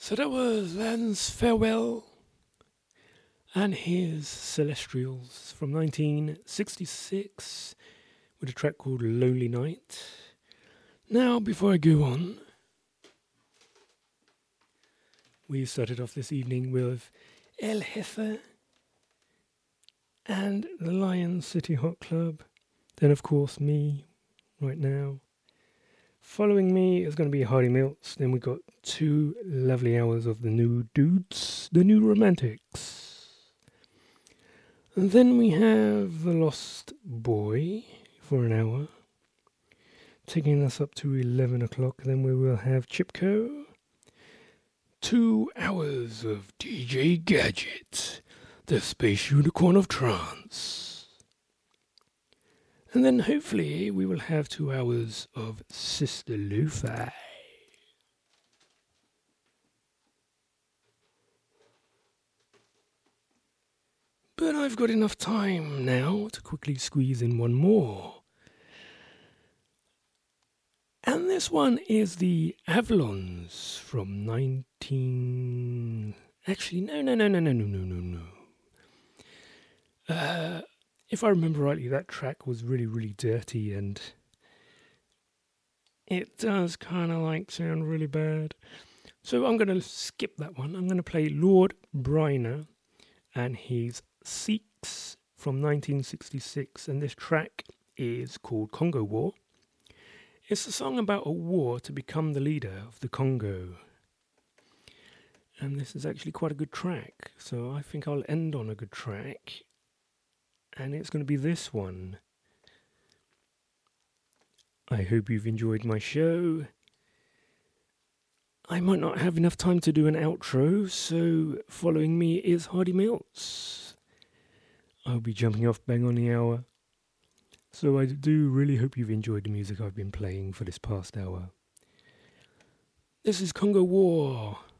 So that was Land's Farewell and his Celestials from 1966 with a track called Lonely Night. Now, before I go on, we started off this evening with El Jefe and the Lion City Hot Club. Then, of course, me right now. Following me is going to be Hardy Milts. Then we got 2 lovely hours of the New Dudes, the New Romantics. And then we have The Lost Boy for an hour, taking us up to 11 o'clock. Then we will have Chipco. 2 hours of DJ Gadget, the Space Unicorn of Trance. And then hopefully we will have 2 hours of Sister Lo-Fi. But I've got enough time now to quickly squeeze in one more. And this one is the Avalons from 19... Actually, no. If I remember rightly, that track was really, really dirty, and it does kind of like sound really bad. So I'm going to skip that one. I'm going to play Lord Bryner and his Sikhs from 1966, and this track is called Congo War. It's a song about a war to become the leader of the Congo. And this is actually quite a good track, so I think I'll end on a good track. And it's going to be this one. I hope you've enjoyed my show. I might not have enough time to do an outro, so following me is Hardy Milts. I'll be jumping off bang on the hour. So I do really hope you've enjoyed the music I've been playing for this past hour. This is Congo War